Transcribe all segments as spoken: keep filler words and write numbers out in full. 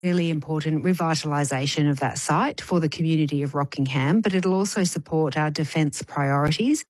Really important revitalisation of that site for the community of Rockingham, but it'll also support our defence priorities.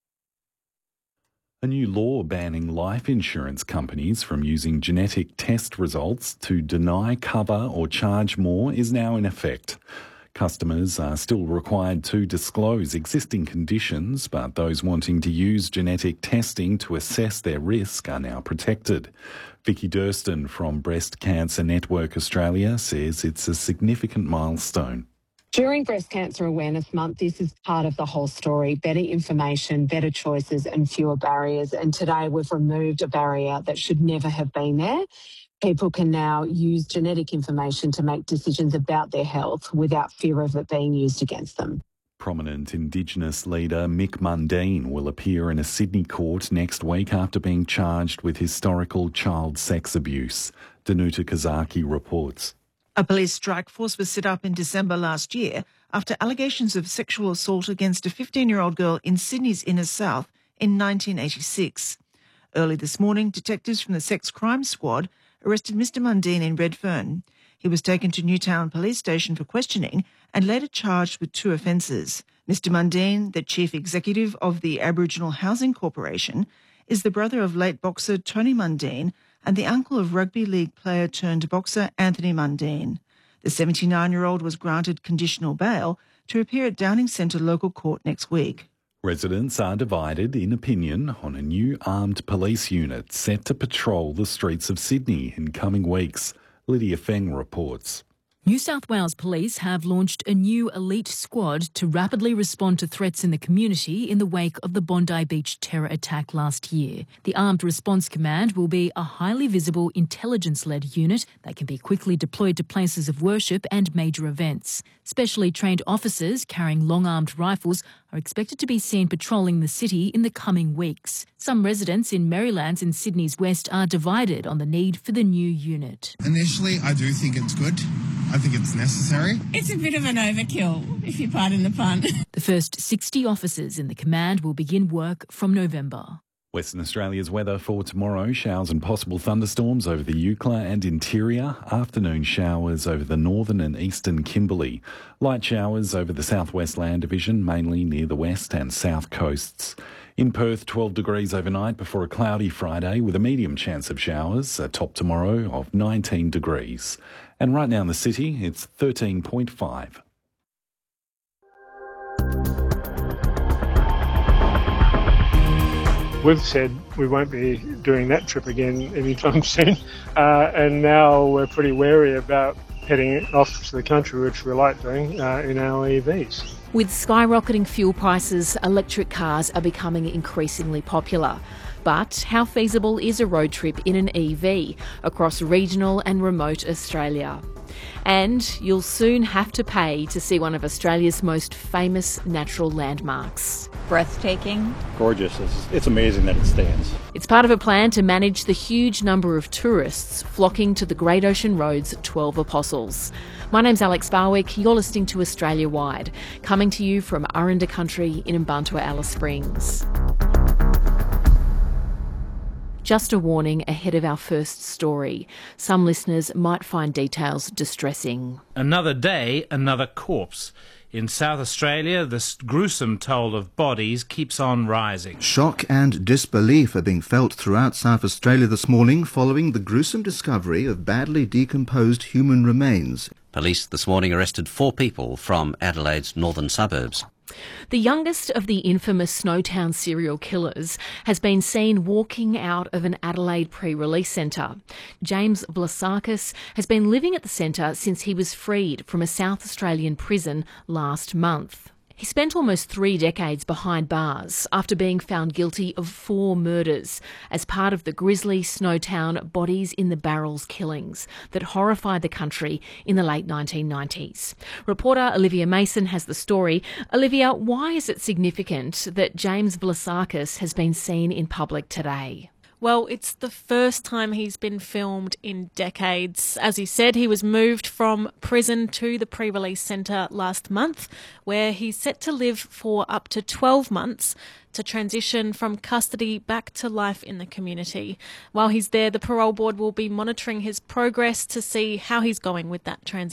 A new law banning life insurance companies from using genetic test results to deny cover or charge more is now in effect. Customers are still required to disclose existing conditions, but those wanting to use genetic testing to assess their risk are now protected. Vicky Durston from Breast Cancer Network Australia says it's a significant milestone. During Breast Cancer Awareness Month, this is part of the whole story. Better information, better choices and fewer barriers. And today we've removed a barrier that should never have been there. People can now use genetic information to make decisions about their health without fear of it being used against them. Prominent Indigenous leader Mick Mundine will appear in a Sydney court next week after being charged with historical child sex abuse. Danuta Kazaki reports. A police strike force was set up in December last year after allegations of sexual assault against a fifteen-year-old girl in Sydney's inner south in nineteen eighty-six. Early this morning, detectives from the Sex Crime Squad arrested Mister Mundine in Redfern. He was taken to Newtown Police Station for questioning and later charged with two offences. Mister Mundine, the chief executive of the Aboriginal Housing Corporation, is the brother of late boxer Tony Mundine and the uncle of rugby league player turned boxer Anthony Mundine. The seventy-nine-year-old was granted conditional bail to appear at Downing Centre Local Court next week. Residents are divided in opinion on a new armed police unit set to patrol the streets of Sydney in coming weeks. Lydia Feng reports. New South Wales Police have launched a new elite squad to rapidly respond to threats in the community in the wake of the Bondi Beach terror attack last year. The Armed Response Command will be a highly visible intelligence-led unit that can be quickly deployed to places of worship and major events. Specially trained officers carrying long-armed rifles are expected to be seen patrolling the city in the coming weeks. Some residents in Merrylands in Sydney's west are divided on the need for the new unit. Initially, I do think it's good. I think it's necessary. It's a bit of an overkill, if you pardon the pun. The first sixty officers in the command will begin work from November. Western Australia's weather for tomorrow: showers and possible thunderstorms over the Eucla and interior, afternoon showers over the northern and eastern Kimberley, light showers over the southwest land division, mainly near the west and south coasts. In Perth, twelve degrees overnight before a cloudy Friday with a medium chance of showers, a top tomorrow of nineteen degrees. And right now in the city, it's thirteen point five. We've said we won't be doing that trip again anytime soon, uh, and now we're pretty wary about heading off to the country, which we like doing uh, in our E Vs. With skyrocketing fuel prices, electric cars are becoming increasingly popular. But how feasible is a road trip in an E V across regional and remote Australia? And you'll soon have to pay to see one of Australia's most famous natural landmarks. Breathtaking. Gorgeous. It's, it's amazing that it stands. It's part of a plan to manage the huge number of tourists flocking to the Great Ocean Road's twelve Apostles. My name's Alex Barwick. You're listening to Australia Wide, coming to you from Aranda Country in Mbantua Alice Springs. Just a warning ahead of our first story. Some listeners might find details distressing. Another day, another corpse. In South Australia, this gruesome toll of bodies keeps on rising. Shock and disbelief are being felt throughout South Australia this morning following the gruesome discovery of badly decomposed human remains. Police this morning arrested four people from Adelaide's northern suburbs. The youngest of the infamous Snowtown serial killers has been seen walking out of an Adelaide pre-release centre. James Vlasakis has been living at the centre since he was freed from a South Australian prison last month. He spent almost three decades behind bars after being found guilty of four murders as part of the grisly Snowtown bodies in the barrels killings that horrified the country in the late nineteen nineties. Reporter Olivia Mason has the story. Olivia, why is it significant that James Vlasakis has been seen in public today? Well, it's the first time he's been filmed in decades. As he said, he was moved from prison to the pre-release centre last month, where he's set to live for up to twelve months to transition from custody back to life in the community. While he's there, the parole board will be monitoring his progress to see how he's going with that transition.